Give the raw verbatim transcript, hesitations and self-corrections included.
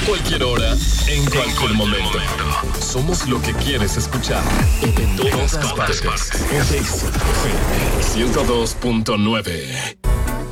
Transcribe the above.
cualquier hora, en cualquier momento. Somos lo que quieres escuchar. En todas partes. ciento dos punto nueve.